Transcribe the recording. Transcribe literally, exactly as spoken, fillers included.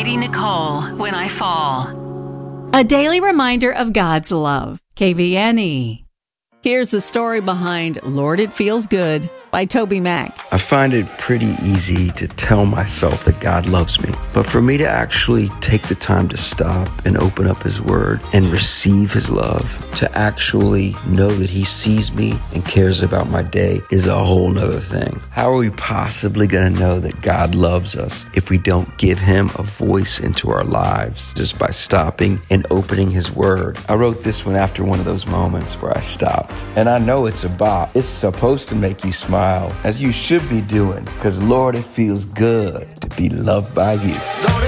Katie Nicole, When I Fall. A daily reminder of God's love. K V N E. Here's the story behind Lord, It Feels Good by Toby Mac. I find it pretty easy to tell myself that God loves me. But for me to actually take the time to stop and open up His Word and receive His love, to actually know that He sees me and cares about my day is a whole nother thing. How are we possibly going to know that God loves us if we don't give Him a voice into our lives just by stopping and opening His Word? I wrote this one after one of those moments where I stopped. And I know it's a bop. It's supposed to make you smile, as you should be doing, because Lord, it feels good to be loved by you.